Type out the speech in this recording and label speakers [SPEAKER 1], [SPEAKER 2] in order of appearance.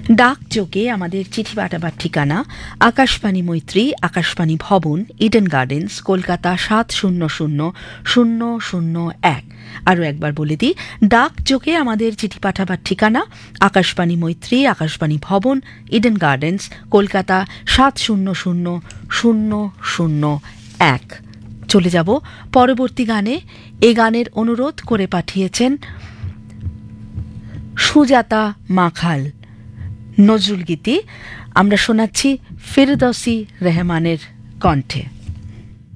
[SPEAKER 1] ডাকযোগে আমাদের চিঠি পাঠাবার ঠিকানা আকাশবাণী মৈত্রী, আকাশবাণী ভবন, ইডেন গার্ডেন্স, কলকাতা ৭০০০০০১। আরও একবার বলে দিই, ডাকযোগে আমাদের চিঠি পাঠাবার ঠিকানা আকাশবাণী মৈত্রী, আকাশবাণী ভবন, ইডেন গার্ডেন্স, কলকাতা ৭০০০০০১। চলে যাব পরবর্তী গানে। এ গানের অনুরোধ করে পাঠিয়েছেন সুজাতা মাখাল। নজরুল গীতি আমরা শোনাচ্ছি ফিরদৌসী রহমানের কণ্ঠে।